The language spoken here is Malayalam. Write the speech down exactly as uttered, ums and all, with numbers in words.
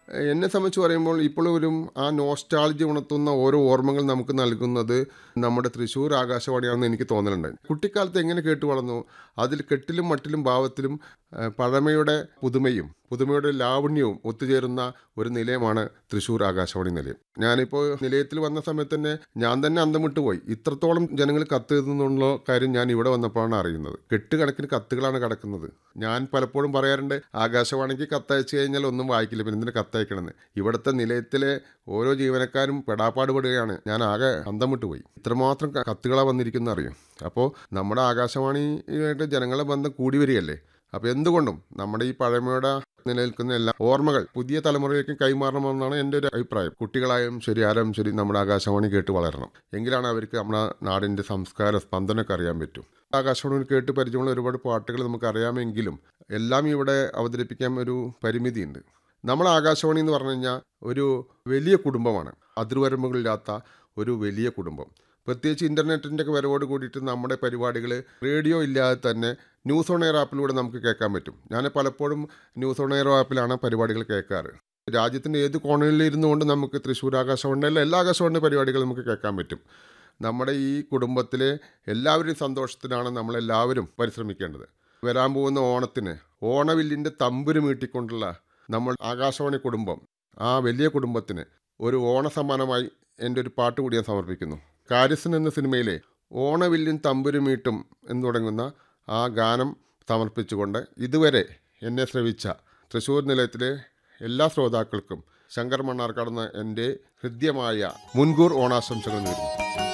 എന്നെ സംബന്ധിച്ച് പറയുമ്പോൾ ഇപ്പോഴും ആ നോസ്റ്റാൾജി ഉണർത്തുന്ന ഓരോ ഓർമ്മകൾ നമുക്ക് നൽകുന്നത് നമ്മുടെ തൃശ്ശൂർ ആകാശവാണിയാണെന്ന് എനിക്ക് തോന്നലുണ്ട്. കുട്ടിക്കാലത്ത് എങ്ങനെ കേട്ട് വളർന്നു, അതിൽ കെട്ടിലും മട്ടിലും ഭാവത്തിലും ആ, പഴമയുടെ പുതുമയും പുതുമയുടെ ലാവണ്യവും ഒത്തുചേരുന്ന ഒരു നിലയമാണ് തൃശ്ശൂർ ആകാശവാണി നിലയം. ഞാനിപ്പോൾ നിലയത്തിൽ വന്ന സമയത്ത് തന്നെ ഞാൻ തന്നെ അന്തം വിട്ടു പോയി. ഇത്രത്തോളം ജനങ്ങൾ കത്ത് എഴുതുന്നുള്ള കാര്യം ഞാൻ ഇവിടെ വന്നപ്പോഴാണ് അറിയുന്നത്. കെട്ടുകണക്കിന് കത്തുകളാണ് കിടക്കുന്നത്. ഞാൻ പലപ്പോഴും പറയാറുണ്ട്, ആകാശവാണിക്ക് കത്തയച്ചു കഴിഞ്ഞാൽ ഒന്നും വായിക്കില്ല, പിന്നെ എന്തിനാ കത്തയക്കണമെന്ന്. ഇവിടുത്തെ നിലയത്തിലെ ഓരോ ജീവനക്കാരും പെടാപ്പാട് പെടുകയാണ്. ഞാൻ ആകെ അന്തം വിട്ടു പോയി. ഇത്രമാത്രം ക- കത്തുകളാണ് വന്നിരിക്കുന്നത് അറിയും. അപ്പോൾ നമ്മുടെ ആകാശവാണിയായിട്ട് ജനങ്ങളെ ബന്ധം കൂടി വരികയല്ലേ. അപ്പോൾ എന്തുകൊണ്ടും നമ്മുടെ ഈ പഴമയുടെ നിലനിൽക്കുന്ന എല്ലാ ഓർമ്മകൾ പുതിയ തലമുറയിലേക്ക് കൈമാറണമെന്നാണ് എൻ്റെ ഒരു അഭിപ്രായം. കുട്ടികളായും ശരി, ആരും ശരി, നമ്മുടെ ആകാശവാണി കേട്ട് വളരണം. എങ്കിലാണ് അവർക്ക് നമ്മുടെ നാടിൻ്റെ സംസ്കാര സ്പന്ദനമൊക്കെ അറിയാൻ പറ്റും. ആകാശവാണി കേട്ട് പരിചയമുള്ള ഒരുപാട് പാട്ടുകൾ നമുക്ക് അറിയാമെങ്കിലും എല്ലാം ഇവിടെ അവതരിപ്പിക്കാൻ ഒരു പരിമിതിയുണ്ട്. നമ്മുടെ ആകാശവാണി എന്ന് പറഞ്ഞു കഴിഞ്ഞാൽ ഒരു വലിയ കുടുംബമാണ്. അതിർവരമ്പുകളില്ലാത്ത ഒരു വലിയ കുടുംബം. പ്രത്യേകിച്ച് ഇൻ്റർനെറ്റിൻ്റെ ഒക്കെ വരവോട് കൂടിയിട്ട് നമ്മുടെ പരിപാടികൾ റേഡിയോ ഇല്ലാതെ തന്നെ ന്യൂസ് ഓൺ എയർ ആപ്പിലൂടെ നമുക്ക് കേൾക്കാൻ പറ്റും. ഞാൻ പലപ്പോഴും ന്യൂസ് ഓൺ എയർ ആപ്പിലാണ് പരിപാടികൾ കേൾക്കാറ്. രാജ്യത്തിൻ്റെ ഏത് കോണയിൽ ഇരുന്നുകൊണ്ട് നമുക്ക് തൃശ്ശൂർ ആകാശവാണിയുടെ എല്ലാ ആകാശവാണി പരിപാടികളും നമുക്ക് കേൾക്കാൻ പറ്റും. നമ്മുടെ ഈ കുടുംബത്തിലെ എല്ലാവരുടെയും സന്തോഷത്തിനാണ് നമ്മളെല്ലാവരും പരിശ്രമിക്കേണ്ടത്. വരാൻ പോകുന്ന ഓണത്തിന് ഓണവില്ലിൻ്റെ തമ്പുരു മീട്ടിക്കൊണ്ടുള്ള നമ്മൾ ആകാശവാണി കുടുംബം, ആ വലിയ കുടുംബത്തിന് ഒരു ഓണസമ്മാനമായി എൻ്റെ ഒരു പാട്ട് കൂടി ഞാൻ സമർപ്പിക്കുന്നു. കാര്യസ്ഥൻ എന്ന സിനിമയിലെ ഓണവില്ലിൻ തമ്പുരുമീട്ടും എന്ന് തുടങ്ങുന്ന ആ ഗാനം സമർപ്പിച്ചുകൊണ്ട് ഇതുവരെ എന്നെ ശ്രവിച്ച തൃശ്ശൂർ നിലയത്തിലെ എല്ലാ ശ്രോതാക്കൾക്കും ശങ്കർ മണ്ണാർക്കാട് എന്ന എൻ്റെ ഹൃദ്യമായ മുൻകൂർ ഓണാശംസകൾ നേരുന്നു.